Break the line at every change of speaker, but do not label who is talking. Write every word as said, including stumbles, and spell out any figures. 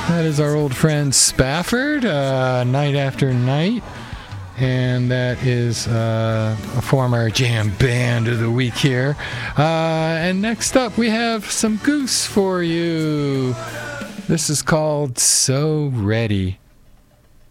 That is our old friend Spafford, uh, Night After Night. And that is uh, a former jam band of the week here. Uh, and next up, we have some Goose for you. This is called So Ready.